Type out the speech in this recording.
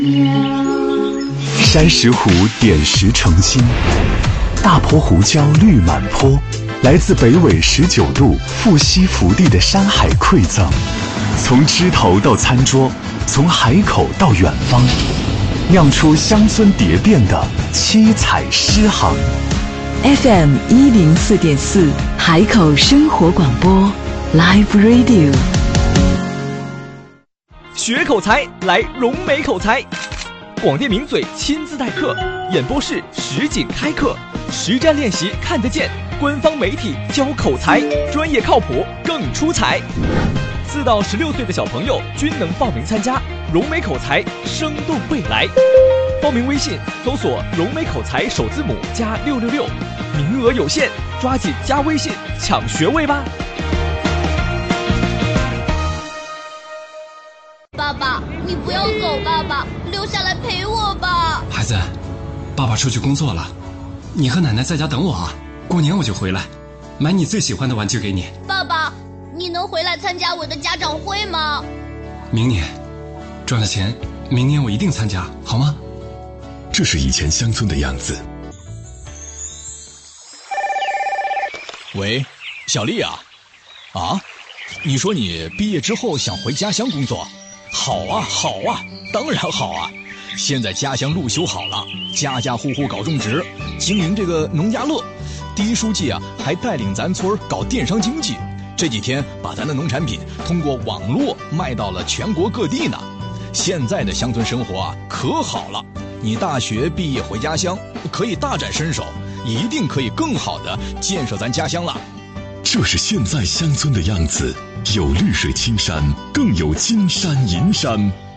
山石湖点石成金，大坡胡椒绿满坡，来自北纬19度富硒福地的山海馈赠，从枝头到餐桌，从海口到远方，酿出乡村蝶变的七彩诗行。 FM 104.4海口生活广播 Live Radio。 学口才来融美口才，广电名嘴亲自代课，演播室实景开课，实战练习看得见，官方媒体教口才，专业靠谱更出彩。4到16岁的小朋友均能报名参加融美口才生动未来。报名微信搜索融美口才首字母加666，名额有限，抓紧加微信抢学位吧。 爸爸，你不要走，爸爸，留下来陪我吧。 孩子，爸爸出去工作了，你和奶奶在家等我啊，过年我就回来，买你最喜欢的玩具给你。 爸爸，你能回来参加我的家长会吗？ 明年赚了钱，明年我一定参加，好吗？ 这是以前乡村的样子。 喂，小丽啊，你说你毕业之后想回家乡工作？好啊，当然好啊！现在家乡路修好了，家家户户搞种植，经营这个农家乐。第一书记啊，还带领咱村搞电商经济，这几天把咱的农产品通过网络卖到了全国各地呢。现在的乡村生活啊，可好了！你大学毕业回家乡，可以大展身手，一定可以更好的建设咱家乡了。 这是现在乡村的样子，有绿水青山，更有金山银山。